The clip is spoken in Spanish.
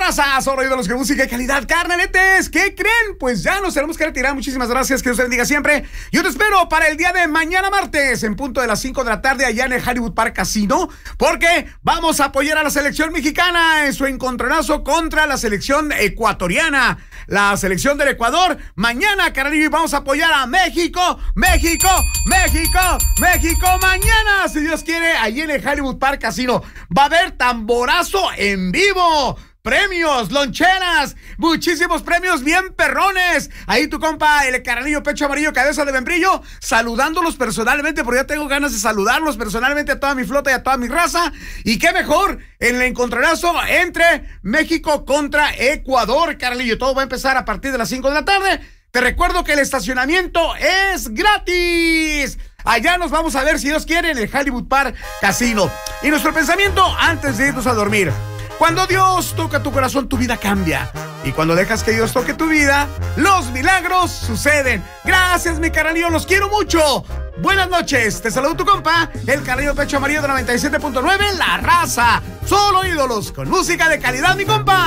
raza, solo ídolos con música de calidad, carnaletes. ¿Qué creen? Pues ya nos tenemos que retirar. Muchísimas gracias, que Dios te bendiga siempre. Yo te espero para el día de mañana martes, en punto de las 5 de la tarde, allá en el Hollywood Park Casino, porque vamos a apoyar a la selección mexicana en su encontronazo contra la selección ecuatoriana. La selección del Ecuador, mañana, carnalillo, y vamos a apoyar a México, México, México, México, mañana, si Dios quiere, allí en el Hollywood Park Casino. Va a haber tamborazo en vivo, premios, loncheras, muchísimos premios bien perrones. Ahí tu compa, el carnalillo Pecho Amarillo, cabeza de membrillo, saludándolos personalmente, porque ya tengo ganas de saludarlos personalmente a toda mi flota y a toda mi raza. Y qué mejor en el encontronazo entre México contra Ecuador, carnalillo. Todo va a empezar a partir de las 5 de la tarde. Te recuerdo que el estacionamiento es gratis. Allá nos vamos a ver, si Dios quiere, en el Hollywood Park Casino. Y nuestro pensamiento antes de irnos a dormir: cuando Dios toca tu corazón, tu vida cambia. Y cuando dejas que Dios toque tu vida, los milagros suceden. Gracias, mi carnalillo, los quiero mucho. Buenas noches, te saludo tu compa, el carnalillo Pecho Amarillo de 97.9, La Raza. Solo ídolos con música de calidad, mi compa.